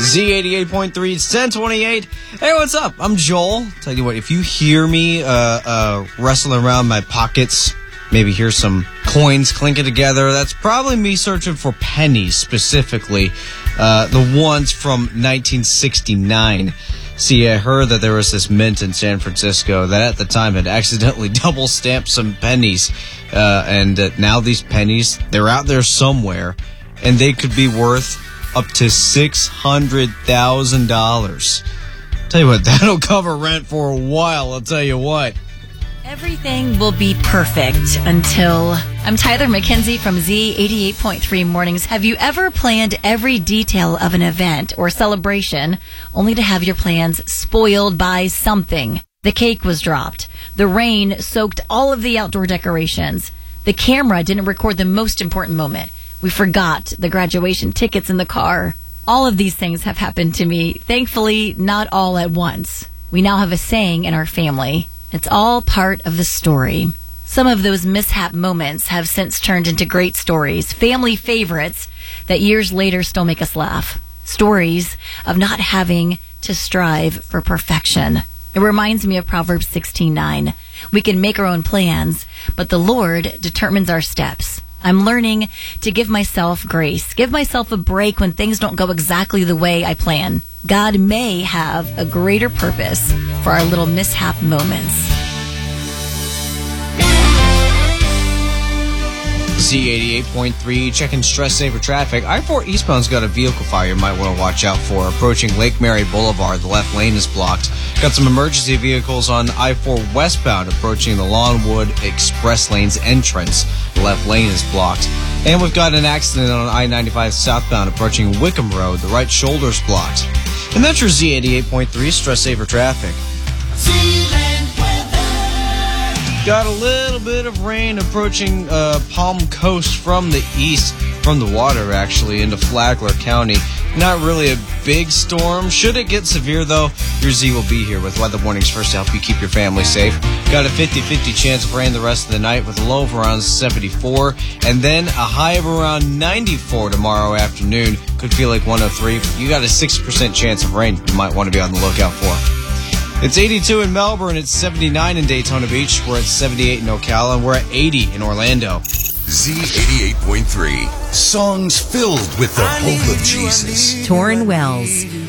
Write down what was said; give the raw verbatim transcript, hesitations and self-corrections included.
Z eighty-eight point three, it's ten twenty-eight. Hey, what's up? I'm Joel. Tell you what, if you hear me uh, uh, wrestling around my pockets, maybe hear some coins clinking together, that's probably me searching for pennies specifically, uh, the ones from nineteen sixty-nine. See, I heard that there was this mint in San Francisco that at the time had accidentally double stamped some pennies, uh, and uh, now these pennies, they're out there somewhere, and they could be worth up to six hundred thousand dollars. Tell you what, that'll cover rent for a while, I'll tell you what. Everything will be perfect until... I'm Tyler McKenzie from Z eighty-eight point three Mornings. Have you ever planned every detail of an event or celebration only to have your plans spoiled by something? The cake was dropped. The rain soaked all of the outdoor decorations. The camera didn't record the most important moment. We forgot the graduation tickets in the car. All of these things have happened to me. Thankfully, not all at once. We now have a saying in our family. It's all part of the story. Some of those mishap moments have since turned into great stories, family favorites that years later still make us laugh. Stories of not having to strive for perfection. It reminds me of Proverbs sixteen nine. We can make our own plans, but the Lord determines our steps. I'm learning to give myself grace, give myself a break when things don't go exactly the way I plan. God may have a greater purpose for our little mishap moments. Z eighty-eight point three, checking stress saver traffic. I four eastbound's got a vehicle fire you might want to watch out for. Approaching Lake Mary Boulevard, the left lane is blocked. Got some emergency vehicles on I four westbound approaching the Lawnwood Express Lanes entrance. The left lane is blocked. And we've got an accident on I ninety-five southbound approaching Wickham Road. The right shoulder's blocked. And that's your Z eighty-eight point three stress saver traffic. Got a little bit of rain approaching uh, Palm Coast from the east, from the water actually, into Flagler County. Not really a big storm. Should it get severe though, your Z will be here with weather warnings first to help you keep your family safe. Got a fifty-fifty chance of rain the rest of the night with a low of around seventy-four, and then a high of around ninety-four tomorrow afternoon. Could feel like one oh three. You got a sixty percent chance of rain you might want to be on the lookout for. It's eighty-two in Melbourne, it's seventy-nine in Daytona Beach, we're at seventy-eight in Ocala, and we're at eighty in Orlando. Z eighty-eight point three, songs filled with the hope of Jesus. Torrin Wells.